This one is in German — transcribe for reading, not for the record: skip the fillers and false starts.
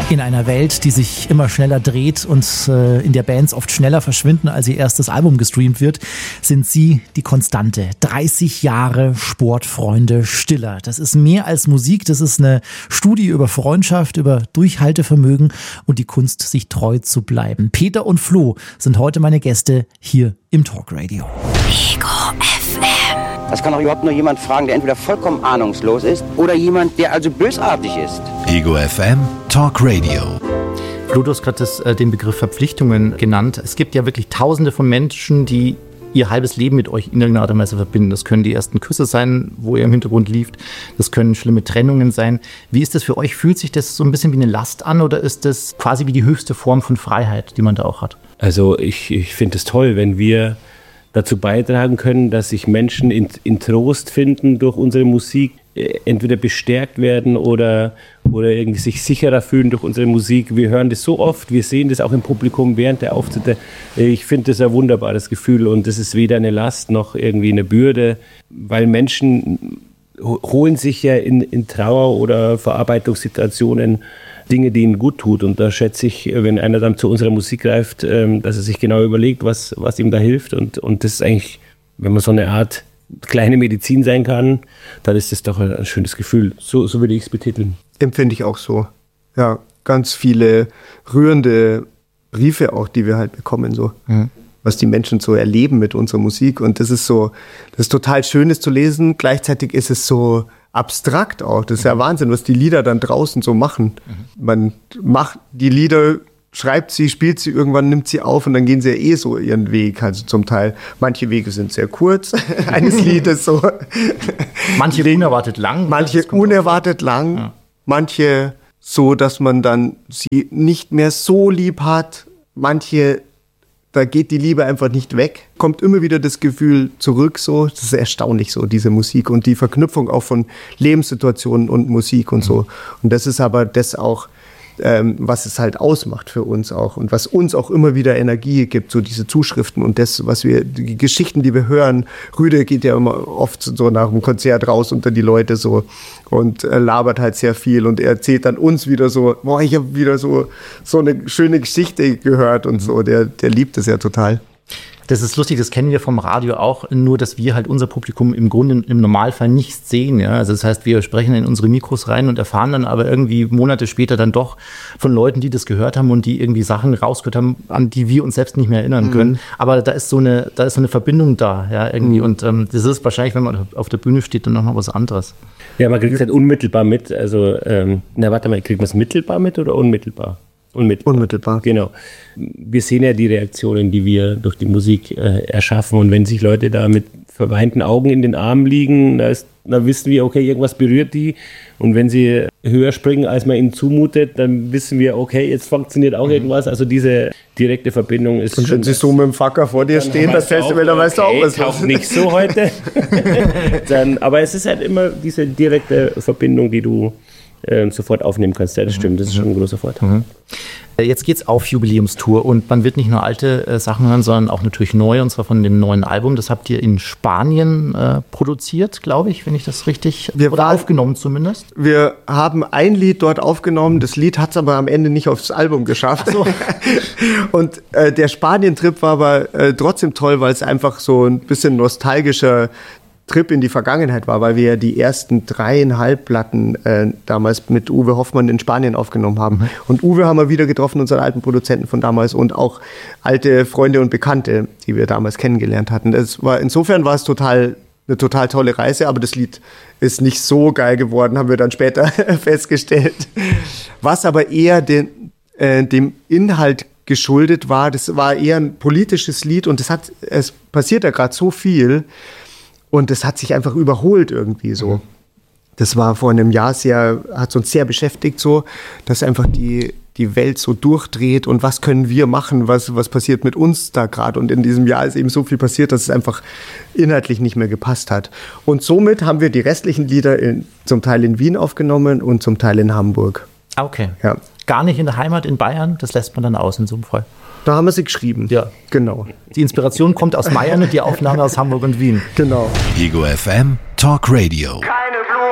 In einer Welt, die sich immer schneller dreht und in der Bands oft schneller verschwinden, als ihr erstes Album gestreamt wird, sind sie die Konstante. 30 Jahre Sportfreunde Stiller. Das ist mehr als Musik, das ist eine Studie über Freundschaft, über Durchhaltevermögen und die Kunst, sich treu zu bleiben. Peter und Flo sind heute meine Gäste hier im Talkradio. Ego FM. Das kann auch überhaupt nur jemand fragen, der entweder vollkommen ahnungslos ist oder jemand, der also bösartig ist. Ego FM Talk Radio. Flo, du hast gerade den Begriff Verpflichtungen genannt. Es gibt ja wirklich Tausende von Menschen, die ihr halbes Leben mit euch in irgendeiner Art und Weise verbinden. Das können die ersten Küsse sein, wo ihr im Hintergrund lieft. Das können schlimme Trennungen sein. Wie ist das für euch? Fühlt sich das so ein bisschen wie eine Last an oder ist das quasi wie die höchste Form von Freiheit, die man da auch hat? Also ich finde es toll, wenn wir dazu beitragen können, dass sich Menschen in Trost finden durch unsere Musik, entweder bestärkt werden oder irgendwie sich sicherer fühlen durch unsere Musik. Wir hören das so oft, wir sehen das auch im Publikum während der Auftritte. Ich finde das ein wunderbares Gefühl und das ist weder eine Last noch irgendwie eine Bürde, weil Menschen holen sich ja in Trauer oder Verarbeitungssituationen Dinge, die ihnen gut tut. Und da schätze ich, wenn einer dann zu unserer Musik greift, dass er sich genau überlegt, was ihm da hilft. Und das ist eigentlich, wenn man so eine Art kleine Medizin sein kann, dann ist das doch ein schönes Gefühl. So würde ich es betiteln. Empfinde ich auch so. Ja, ganz viele rührende Briefe auch, die wir halt bekommen, so. Mhm. Was die Menschen so erleben mit unserer Musik. Und das ist total Schönes zu lesen. Gleichzeitig ist es so abstrakt auch. Das ist ja Wahnsinn, was die Lieder dann draußen so machen. Man macht die Lieder, schreibt sie, spielt sie, irgendwann nimmt sie auf und dann gehen sie ja so ihren Weg. Also zum Teil, manche Wege sind sehr kurz, eines Liedes so. Manche unerwartet lang. Manche unerwartet lang. Ja. Manche so, dass man dann sie nicht mehr so lieb hat. Manche, da geht die Liebe einfach nicht weg. Kommt immer wieder das Gefühl zurück, so. Das ist erstaunlich, so, diese Musik und die Verknüpfung auch von Lebenssituationen und Musik und so. Und das ist aber das auch, was es halt ausmacht für uns auch und was uns auch immer wieder Energie gibt, so diese Zuschriften und das, die Geschichten, die wir hören. Rüde geht ja immer oft so nach dem Konzert raus unter die Leute so und labert halt sehr viel und er erzählt dann uns wieder so, boah, ich habe wieder so eine schöne Geschichte gehört und so, der liebt es ja total. Das ist lustig, das kennen wir vom Radio auch, nur dass wir halt unser Publikum im Grunde im Normalfall nicht sehen. Ja? Also das heißt, wir sprechen in unsere Mikros rein und erfahren dann aber irgendwie Monate später dann doch von Leuten, die das gehört haben und die irgendwie Sachen rausgehört haben, an die wir uns selbst nicht mehr erinnern können. Aber da ist so eine Verbindung da, ja, irgendwie. Und das ist wahrscheinlich, wenn man auf der Bühne steht, dann noch was anderes. Ja, man kriegt es halt unmittelbar mit. Also, kriegt man es mittelbar mit oder unmittelbar? Unmittelbar. Genau. Wir sehen ja die Reaktionen, die wir durch die Musik erschaffen. Und wenn sich Leute da mit verweinten Augen in den Armen liegen, da wissen wir, okay, irgendwas berührt die. Und wenn sie höher springen, als man ihnen zumutet, dann wissen wir, okay, jetzt funktioniert auch irgendwas. Also diese direkte Verbindung ist und schon... Und wenn sie so mit dem Facker vor dir stehen, das Festival, dann weißt du auch, was taucht nicht so heute. Aber es ist halt immer diese direkte Verbindung, die du sofort aufnehmen kannst. Ja, das stimmt, das ist schon ein großer Vorteil. Jetzt geht's auf Jubiläumstour und man wird nicht nur alte Sachen hören, sondern auch natürlich neue, und zwar von dem neuen Album. Das habt ihr in Spanien produziert, glaube ich, wenn ich das richtig... Oder aufgenommen zumindest. Wir haben ein Lied dort aufgenommen, das Lied hat es aber am Ende nicht aufs Album geschafft. Ach so. Und der Spanien-Trip war aber trotzdem toll, weil es einfach so ein bisschen nostalgischer Trip in die Vergangenheit war, weil wir ja die ersten 3,5 Platten damals mit Uwe Hoffmann in Spanien aufgenommen haben. Und Uwe haben wir wieder getroffen, unseren alten Produzenten von damals und auch alte Freunde und Bekannte, die wir damals kennengelernt hatten. Insofern war es eine total tolle Reise, aber das Lied ist nicht so geil geworden, haben wir dann später festgestellt. Was aber eher dem Inhalt geschuldet war, das war eher ein politisches Lied und es passiert ja gerade so viel. Und es hat sich einfach überholt irgendwie so. Das war vor einem Jahr hat uns sehr beschäftigt so, dass einfach die Welt so durchdreht und was können wir machen, was passiert mit uns da gerade. Und in diesem Jahr ist eben so viel passiert, dass es einfach inhaltlich nicht mehr gepasst hat. Und somit haben wir die restlichen Lieder zum Teil in Wien aufgenommen und zum Teil in Hamburg. Okay. Ja. Gar nicht in der Heimat in Bayern, das lässt man dann aus in so einem Fall. Da haben wir sie geschrieben. Ja. Genau. Die Inspiration kommt aus Bayern und die Aufnahme aus Hamburg und Wien. Genau. Ego FM Talk Radio.